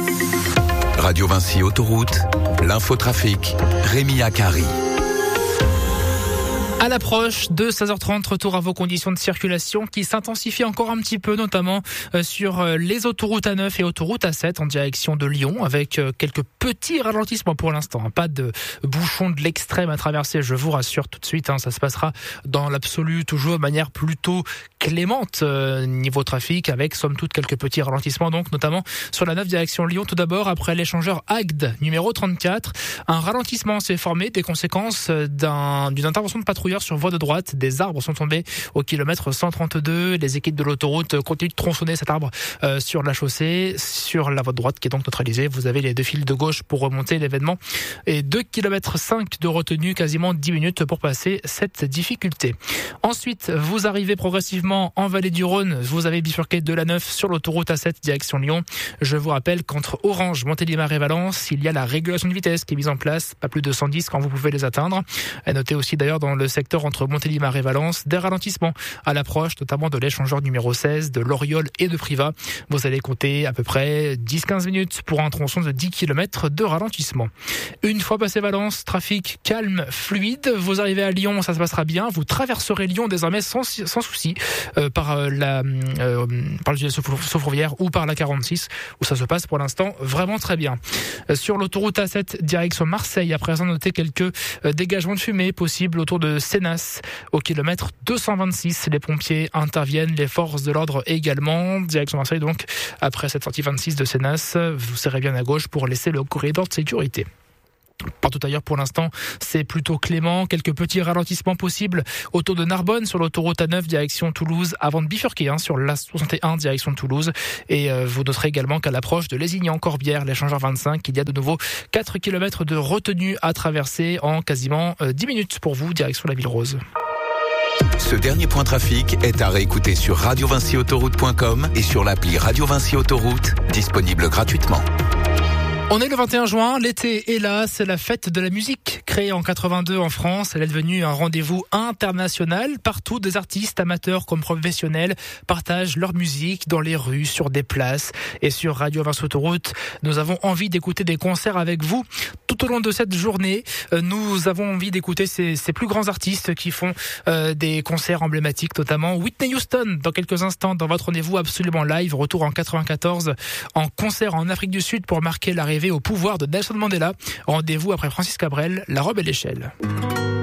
Radio Vinci Autoroute, l'infotrafic, Rémi Akari. À l'approche de 16h30, retour à vos conditions de circulation qui s'intensifient encore un petit peu, notamment sur les autoroutes A9 et autoroute A7 en direction de Lyon, avec quelques petits ralentissements pour l'instant. Pas de bouchons de l'extrême à traverser, je vous rassure tout de suite. Ça se passera dans l'absolu, toujours de manière plutôt clémente niveau trafic, avec somme toute quelques petits ralentissements, donc notamment sur la 9 direction Lyon. Tout d'abord, après l'échangeur Agde numéro 34, un ralentissement s'est formé des conséquences d'une intervention de patrouille sur voie de droite. Des arbres sont tombés au kilomètre 132. Les équipes de l'autoroute continuent de tronçonner cet arbre sur la chaussée, sur la voie de droite qui est donc neutralisée. Vous avez les deux fils de gauche pour remonter l'événement et 2,5 km de retenue, quasiment 10 minutes pour passer cette difficulté. Ensuite, vous arrivez progressivement en vallée du Rhône. Vous avez bifurqué de la 9 sur l'autoroute A7 direction Lyon. Je vous rappelle qu'entre Orange, Montélimar et Valence, il y a la régulation de vitesse qui est mise en place, pas plus de 110 quand vous pouvez les atteindre. À noter aussi d'ailleurs dans le secteur entre Montélimar et Valence, des ralentissements à l'approche, notamment de l'échangeur numéro 16, de Loriol et de Privas. Vous allez compter à peu près 10-15 minutes pour un tronçon de 10 km de ralentissement. Une fois passé Valence, trafic calme, fluide. Vous arrivez à Lyon, ça se passera bien. Vous traverserez Lyon désormais sans souci par le tunnel sous Fourvière ou par la 46 où ça se passe pour l'instant vraiment très bien. Sur l'autoroute A7 direction Marseille, à présent noter quelques dégagements de fumée possibles autour de Sénas au kilomètre 226. Les pompiers interviennent, les forces de l'ordre également. Direction Marseille donc, après cette sortie 26 de Sénas, vous serez bien à gauche pour laisser le corridor de sécurité. Partout ailleurs pour l'instant c'est plutôt clément, quelques petits ralentissements possibles autour de Narbonne sur l'autoroute A9 direction Toulouse avant de bifurquer sur la 61 direction Toulouse, et vous noterez également qu'à l'approche de Lézignan-Corbière, l'échangeur 25, il y a de nouveau 4 km de retenue à traverser en quasiment 10 minutes pour vous direction la Ville Rose. Ce dernier point trafic est à réécouter sur radiovinciautoroute.com et sur l'appli Radio Vinci Autoroute, disponible gratuitement. On est le 21 juin, l'été est là, c'est la fête de la musique. Créée en 82 en France, elle est devenue un rendez-vous international. Partout, des artistes, amateurs comme professionnels, partagent leur musique dans les rues, sur des places. Et sur Radio Vinci Autoroute, nous avons envie d'écouter des concerts avec vous. Tout au long de cette journée, nous avons envie d'écouter ces plus grands artistes qui font des concerts emblématiques, notamment Whitney Houston. Dans quelques instants, dans votre rendez-vous absolument live, retour en 94, en concert en Afrique du Sud pour marquer l'arrivée au pouvoir de Nelson Mandela. Rendez-vous après Francis Cabrel, La Robe et l'échelle.